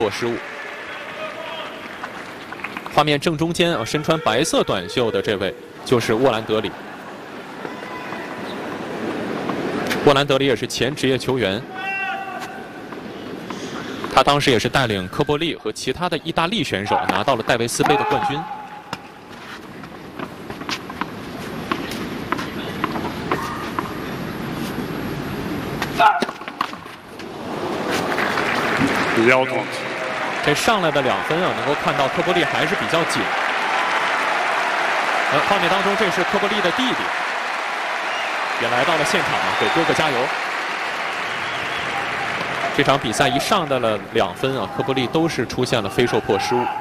失误。画面正中间啊，身穿白色短袖的这位就是沃兰德里。沃兰德里也是前职业球员，他当时也是带领科波利和其他的意大利选手拿到了戴维斯杯的冠军。 这上来的2分啊，能够看到科波利还是比较紧。画面当中，这是科波利的弟弟，也来到了现场啊，给哥哥加油。这场比赛一上来了2分啊，科波利都是出现了非受迫失误。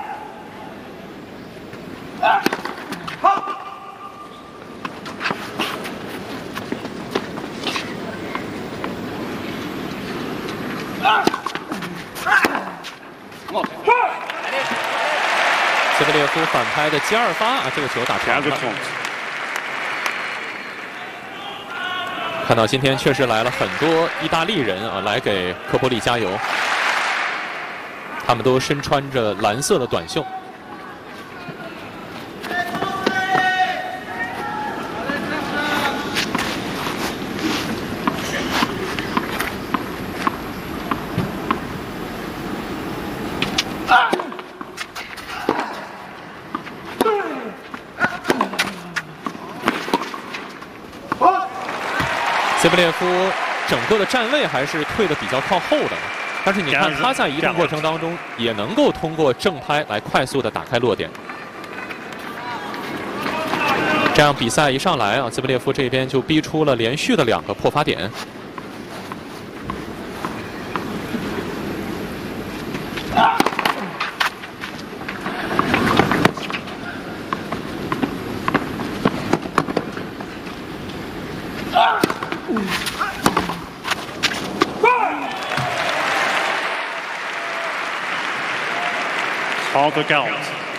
谢菲列夫反拍的接2发啊，这个球打长了。看到今天确实来了很多意大利人啊，来给科波利加油。他们都身穿着蓝色的短袖。谢菲列夫整个的站位还是退得比较靠后的，但是你看他在移动过程当中也能够通过正拍来快速的打开落点。这样比赛一上来啊，谢菲列夫这边就逼出了连续的2个破发点。 Call the count.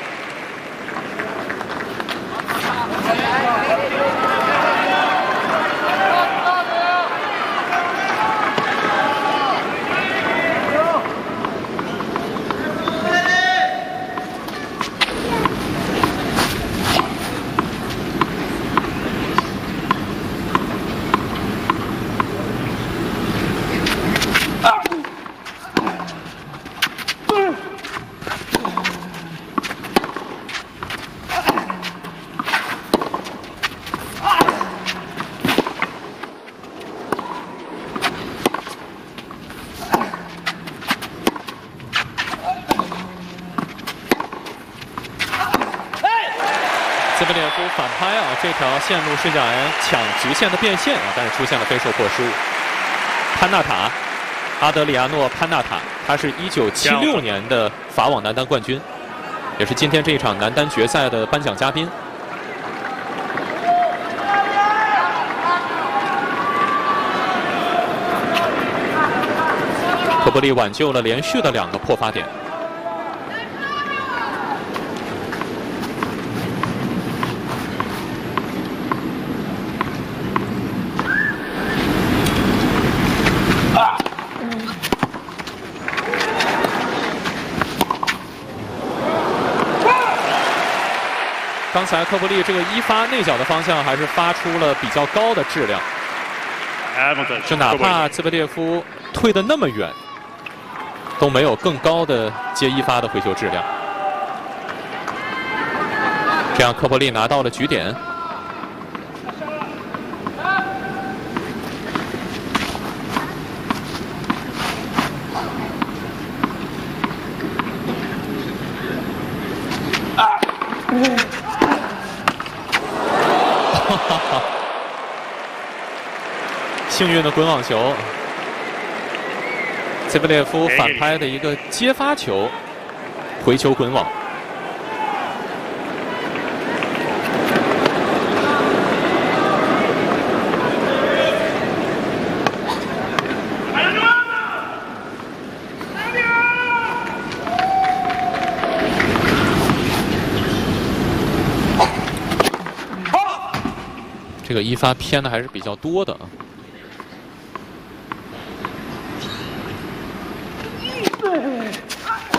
谢菲列夫反拍啊，这条线路是想抢直线的变线啊，但是出现了非受迫失误。潘纳塔，阿德里亚诺·潘纳塔，他是1976年的法网男单冠军，也是今天这一场男单决赛的颁奖嘉宾。科波利挽救了连续的2个破发点。 刚才科波利这个1发内角的方向还是发出了比较高的质量，就哪怕茨贝列夫退得那么远，都没有更高的接1发的回球质量。这样科波利拿到了局点。幸运的滚网球，谢菲列夫反拍的一个接发球，回球滚网。这个1发偏的还是比较多的啊。